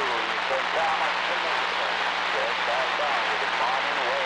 St. Thomas, Minnesota. Just southbound with a morning wave.